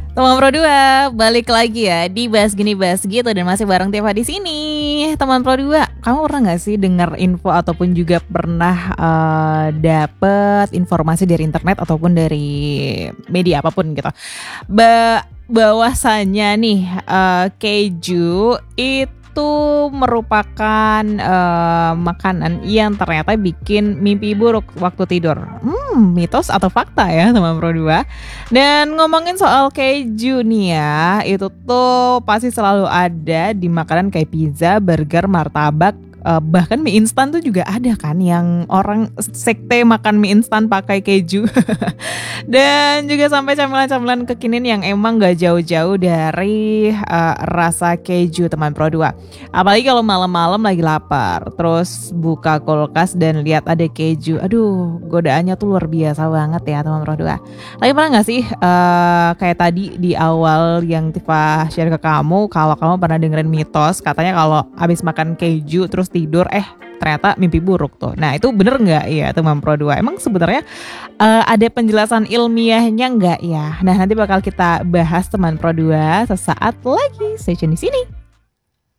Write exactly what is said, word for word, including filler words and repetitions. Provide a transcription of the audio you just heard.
Teman Pro dua, balik lagi ya di Bahas Gini Bahas Gitu dan masih bareng Tifa di sini. Teman Pro dua, kamu pernah nggak sih dengar info ataupun juga pernah uh, dapet informasi dari internet ataupun dari media apapun gitu? Ba bahwasanya nih uh, keju itu merupakan uh, makanan yang ternyata bikin mimpi buruk waktu tidur. Hmm, mitos atau fakta ya teman Pro dua? Dan ngomongin soal keju nih ya, itu tuh pasti selalu ada di makanan kayak pizza, burger, martabak, eh, bahkan mie instan tuh juga ada kan yang orang sekte makan mie instan pakai keju. Dan juga sampai camilan-camilan kekinian yang emang gak jauh-jauh dari eh, rasa keju teman Pro dua. Apalagi kalau malam-malam lagi lapar, terus buka kulkas dan lihat ada keju. Aduh, godaannya tuh luar biasa banget ya teman Pro dua. Tapi pernah gak sih uh, kayak tadi di awal yang Tifa share ke kamu, kalau kamu pernah dengerin mitos katanya kalau abis makan keju terus tidur eh ternyata mimpi buruk tuh. Nah itu bener gak ya teman Pro dua? Emang sebenarnya uh, ada penjelasan ilmiahnya gak ya? Nah nanti bakal kita bahas teman Pro dua sesaat lagi. Stay tune di sini.